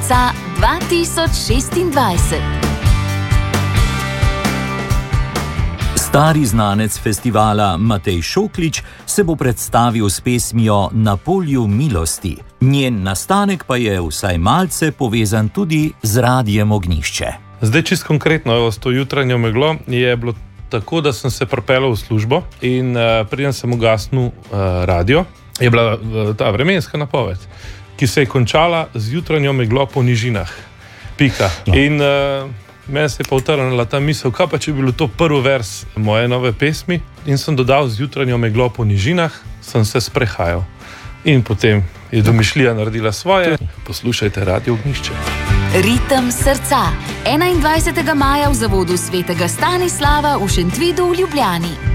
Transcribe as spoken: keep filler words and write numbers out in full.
srca dva tisoč šestindvajset. Stari znanec festivala Matej Šoklič se bo predstavil s pesmijo Na polju milosti. Njen nastanek pa je vsaj malce povezan tudi z Radiem Ognjišče. Zdaj, čist konkretno, evo, s to jutranjo meglo je bilo tako, da sem se pripeljal v službo in uh, preden sem ugasnil uh, radio, je bila uh, ta vremenska napoved, ki se je končala z jutranjo meglo po nižinah. Pika. No. In uh, meni se je pa utrnila ta misel, kaj pa če bi bilo to prvi vers moje nove pesmi, in sem dodal z jutranjo meglo po nižinah, sem se sprehajal. In potem je domišljija naredila svoje. Poslušajte Radio Ognjišče. Ritem srca. enaindvajsetega maja v zavodu svetega Stanislava v Šentvidu v Ljubljani.